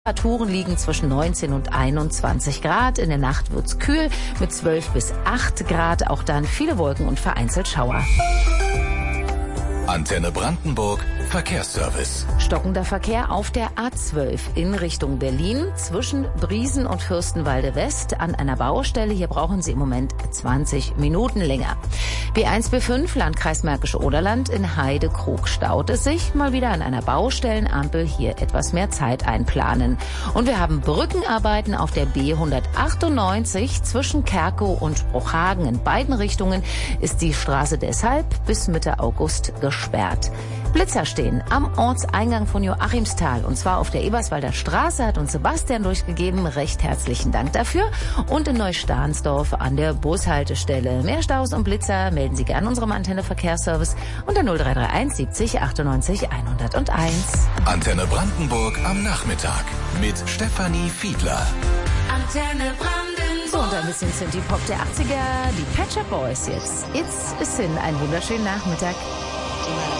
Temperaturen liegen zwischen 19 und 21 Grad. In der Nacht wird's kühl mit 12 bis 8 Grad. Auch dann viele Wolken und vereinzelt Schauer. Antenne Brandenburg Verkehrsservice. Stockender Verkehr auf der A12 in Richtung Berlin zwischen Briesen und Fürstenwalde West an einer Baustelle. Hier brauchen Sie im Moment 20 Minuten länger. B1, B5 Landkreis Märkische Oderland in Heide-Krug staut es sich. Mal wieder an einer Baustellenampel. Hier etwas mehr Zeit einplanen. Und wir haben Brückenarbeiten auf der B198 zwischen Kerkow und Bruchhagen. In beiden Richtungen ist die Straße deshalb bis Mitte August gesperrt. Blitzer stehen am Ortseingang von Joachimsthal und zwar auf der Eberswalder Straße, hat uns Sebastian durchgegeben. Recht herzlichen Dank dafür. Und in Neustahnsdorf an der Bushaltestelle. Mehr Staus und Blitzer melden Sie gerne unserem Antenne Verkehrsservice unter 0331 70 98 101. Antenne Brandenburg am Nachmittag mit Stefanie Fiedler. Antenne Brandenburg. So, und ein bisschen Synthie-Pop der 80er, die Pet Shop Boys jetzt. It's a Sin. Einen wunderschönen Nachmittag.